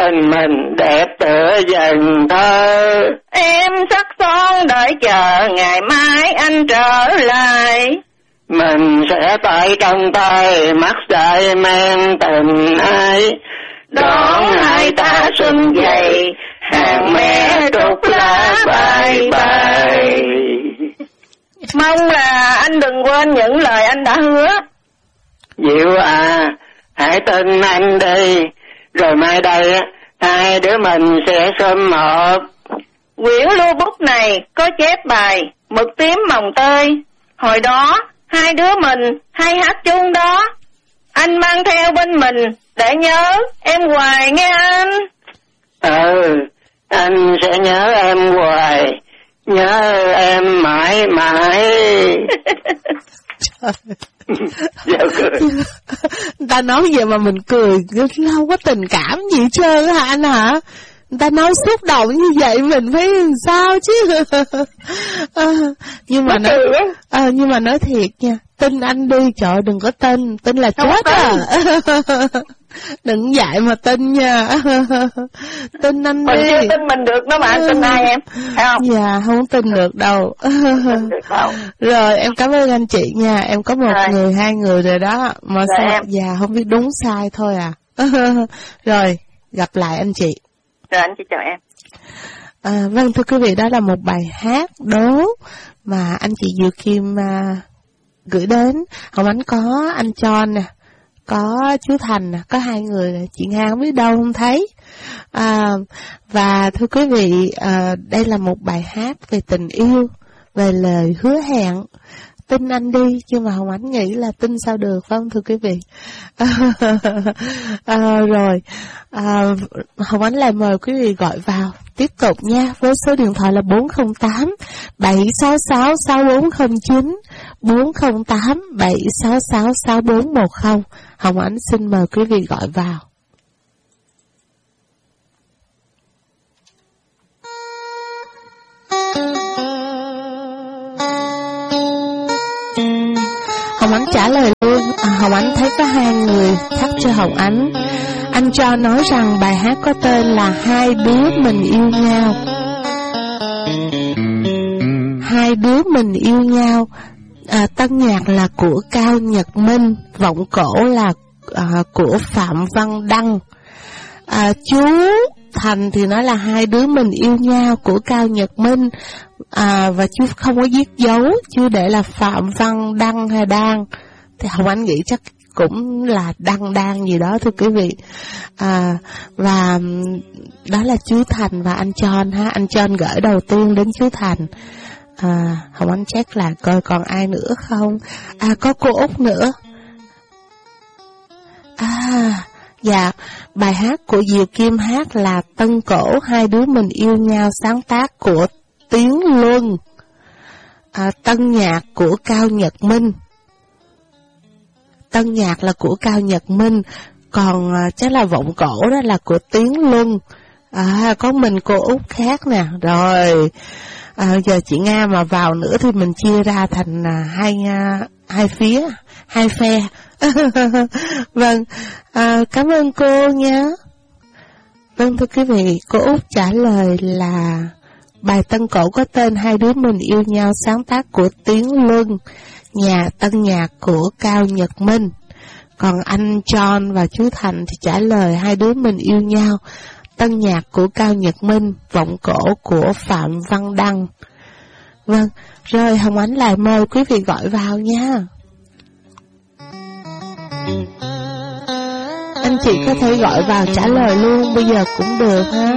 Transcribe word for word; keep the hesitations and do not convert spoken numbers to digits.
tình mình đẹp tựa dần thơ. Em sắc son đợi chờ ngày mai anh trở lại. Mình sẽ tay trong tay mắt say men tình ai. Đón hai ta xuân dậy, hàng me trúc lá bay bay. Mong là anh đừng quên những lời anh đã hứa. Diệu à, hãy tin anh đi, rồi mai đây hai đứa mình sẽ sum họp. Quyển lưu bút này có chép bài Mực tím mồng tơi. Hồi đó hai đứa mình hay hát chung đó. Anh mang theo bên mình để nhớ em hoài nghe anh. Ừ, anh sẽ nhớ em hoài, nhớ em mãi mãi. Dạ cười. Ta nói vậy mà mình cười, không có tình cảm gì hết trơn hả anh hả? Người ta nói xúc động như vậy mình phải làm sao chứ. à, nhưng mà nói à, nhưng mà nói thiệt nha, tin anh đi, trời đừng có tin, tin là chết à. Đừng dạy mà tin nha. Tin anh mình đi. Mình chưa tin mình được đó mà anh tin ai em, phải không? Dạ, không tin được đâu. Được đâu. Rồi, em cảm ơn anh chị nha, em có một rồi. người, hai người rồi đó. Mà rồi sao, em. dạ, không biết đúng sai thôi à. Rồi, gặp lại anh chị. Rồi anh chị chào em. À, vâng thưa quý vị, đó là một bài hát đố mà anh chị Diệu Kim à, gửi đến. Hồng Ánh có anh John nè, có chú Thành nè, có hai người nè, chị Nga không biết đâu không thấy. À, và thưa quý vị, à, đây là một bài hát về tình yêu, về lời hứa hẹn. Tin anh đi, chứ mà Hồng Ánh nghĩ là tin sao được, phải không thưa quý vị? à, rồi, à, Hồng Ánh lại mời quý vị gọi vào, tiếp tục nha, với số điện thoại là bốn không tám bảy sáu sáu sáu bốn không chín, bốn không tám bảy sáu sáu sáu bốn một không. Hồng Ánh xin mời quý vị gọi vào. Hồng Ánh trả lời luôn. à, Hồng Ánh thấy có hai người thắc cho Hồng Ánh. Anh cho nói rằng bài hát có tên là Hai đứa mình yêu nhau. Hai đứa mình yêu nhau. à, Tân nhạc là của Cao Nhật Minh, vọng cổ là à, của Phạm Văn Đăng. à, Chú Thành thì nói là Hai đứa mình yêu nhau của Cao Nhật Minh. À, và chú không có viết dấu, chú để là Phạm Văn Đăng hay Đan. Thì Hồng Ánh nghĩ chắc cũng là Đăng Đan gì đó thưa quý vị. À, và đó là chú Thành và anh John ha. Anh John gửi đầu tiên đến chú Thành. À, Hồng Ánh check là coi còn ai nữa không. À, có cô Út nữa. À, dạ, bài hát của Diệu Kim hát là Tân Cổ Hai đứa mình yêu nhau, sáng tác của Tiến Luân. à, Tân nhạc của Cao Nhật Minh. Tân nhạc là của Cao Nhật Minh, còn à, chắc là vọng cổ đó là của Tiến Luân. À, có mình cô Út khác nè. Rồi à, giờ chị Nga mà vào nữa thì mình chia ra thành à, hai à, hai phía, hai phe. Vâng, à, cảm ơn cô nha. Vâng thưa quý vị, cô Út trả lời là bài Tân Cổ có tên Hai đứa mình yêu nhau, sáng tác của Tiến Luân, nhà tân nhạc của Cao Nhật Minh. Còn anh John và chú Thành thì trả lời Hai đứa mình yêu nhau, tân nhạc của Cao Nhật Minh, vọng cổ của Phạm Văn Đăng. Vâng, rồi Hồng Ánh lại mời quý vị gọi vào nha. Anh chị có thể gọi vào trả lời luôn bây giờ cũng được ha.